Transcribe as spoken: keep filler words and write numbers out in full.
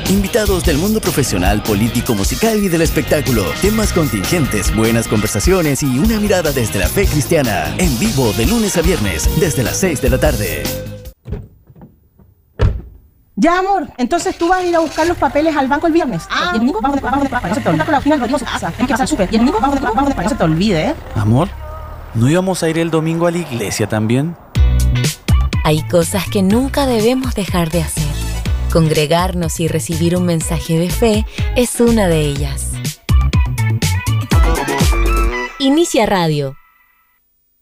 Invitados del mundo profesional, político, musical y del espectáculo. Temas contingentes, buenas conversaciones y una mirada desde la fe cristiana. En vivo de lunes a viernes, desde las seis de la tarde. Ya, amor, entonces tú vas a ir a buscar los papeles al banco el viernes. Ah. Y el domingo vamos de vamos de para no se te olvide. Con la oficina del Rodrigo se pasa. Hay que pasar súper. Y el domingo vamos de vamos de para no se te olvide, ¿eh? Amor, ¿no íbamos a ir el domingo a la iglesia también? Hay cosas que nunca debemos dejar de hacer. Congregarnos y recibir un mensaje de fe es una de ellas. Inicia Radio.